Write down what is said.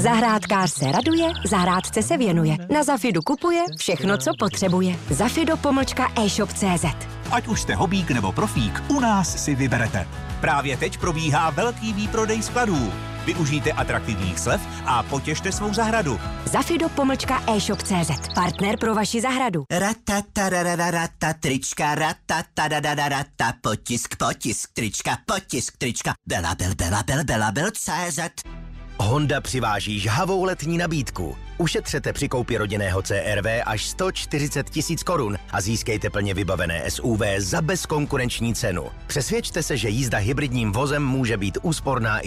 Zahrádkář se raduje, zahrádce se věnuje. Na Zafidu kupuje všechno, co potřebuje. Zafido-e-shop.cz. Ať už jste hobík nebo profík, u nás si vyberete. Právě teď probíhá velký výprodej skladů. Využijte atraktivních slev a potěšte svou zahradu. Zafido-e-shop.cz. Partner pro vaši zahradu. Ratatarararata, trička, ratatarararata, potisk, trička, belabel.cz. Honda přiváží žhavou letní nabídku. Ušetřete při koupi rodinného CR-V až 140 000 korun a získejte plně vybavené SUV za bezkonkurenční cenu. Přesvědčte se, že jízda hybridním vozem může být úsporná